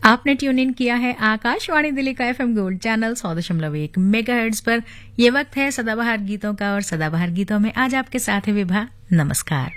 आपने tune in किया है आकाशवाणी दिल्ली का एफएम गोल्ड चैनल 100.1 मेगाहर्ट्ज पर। यह वक्त है सदाबहार गीतों का और सदाबहार गीतों में आज आपके साथ है विभा। नमस्कार।